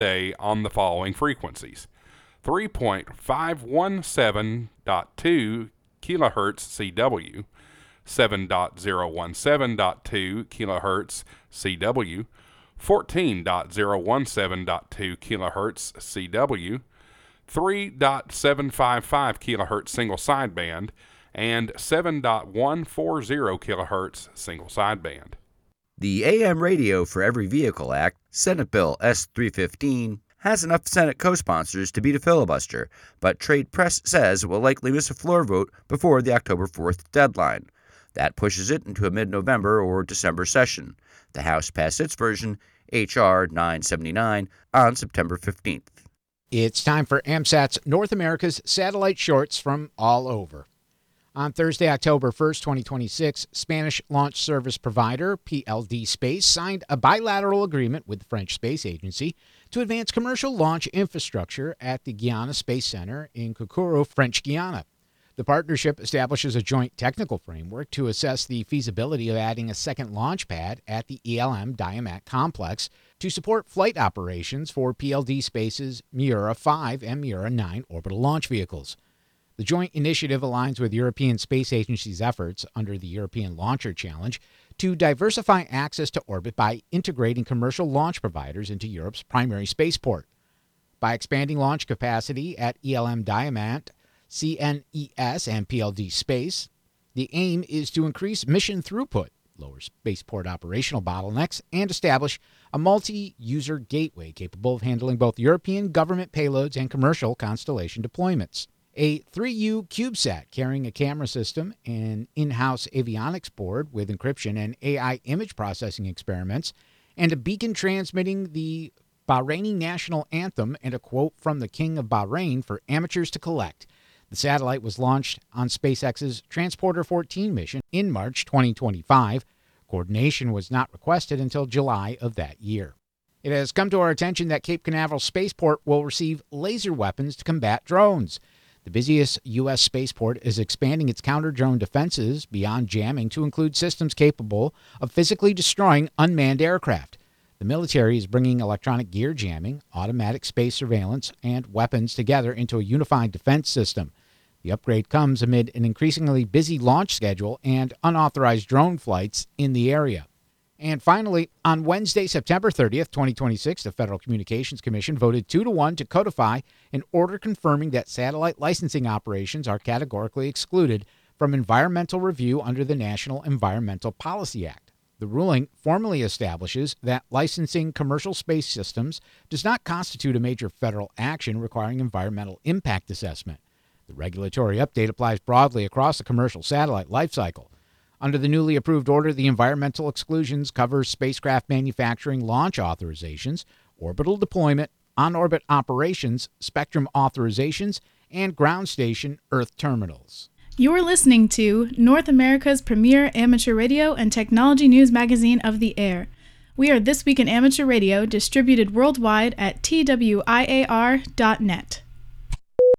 day on the following frequencies: 3.517.2 kilohertz CW, 7.017.2 kilohertz CW, 14.017.2 kilohertz CW, 3.755 kilohertz single sideband, and 7.140 kilohertz single sideband. The AM Radio for Every Vehicle Act, Senate Bill S-315, has enough Senate co-sponsors to beat a filibuster, but Trade Press says it will likely miss a floor vote before the October 4th deadline. That pushes it into a mid-November or December session. The House passed its version, H.R. 979, on September 15th. It's time for AMSAT's North America's Satellite Shorts from all over. On Thursday, October 1st, 2026, Spanish launch service provider PLD Space signed a bilateral agreement with the French Space Agency to advance commercial launch infrastructure at the Guiana Space Center in Kokoro, French Guiana. The partnership establishes a joint technical framework to assess the feasibility of adding a second launch pad at the ELM Diamat complex to support flight operations for PLD Space's Miura 5 and Miura 9 orbital launch vehicles. The joint initiative aligns with European Space Agency's efforts under the European Launcher Challenge to diversify access to orbit by integrating commercial launch providers into Europe's primary spaceport. By expanding launch capacity at ELM Diamat, CNES, and PLD Space, the aim is to increase mission throughput, lower spaceport operational bottlenecks, and establish a multi-user gateway capable of handling both European government payloads and commercial constellation deployments. A 3U CubeSat carrying a camera system, an in-house avionics board with encryption and AI image processing experiments, and a beacon transmitting the Bahraini national anthem and a quote from the King of Bahrain for amateurs to collect. The satellite was launched on SpaceX's Transporter 14 mission in March 2025. Coordination was not requested until July of that year. It has come to our attention that Cape Canaveral Spaceport will receive laser weapons to combat drones. The busiest U.S. spaceport is expanding its counter-drone defenses beyond jamming to include systems capable of physically destroying unmanned aircraft. The military is bringing electronic gear jamming, automatic space surveillance, and weapons together into a unified defense system. The upgrade comes amid an increasingly busy launch schedule and unauthorized drone flights in the area. And finally, on Wednesday, September 30th, 2026, the Federal Communications Commission voted 2-1 to codify an order confirming that satellite licensing operations are categorically excluded from environmental review under the National Environmental Policy Act. The ruling formally establishes that licensing commercial space systems does not constitute a major federal action requiring environmental impact assessment. The regulatory update applies broadly across the commercial satellite lifecycle. Under the newly approved order, the environmental exclusions cover spacecraft manufacturing launch authorizations, orbital deployment, on-orbit operations, spectrum authorizations, and ground station Earth terminals. You're listening to North America's premier amateur radio and technology news magazine of the air. We are This Week in Amateur Radio, distributed worldwide at twiar.net.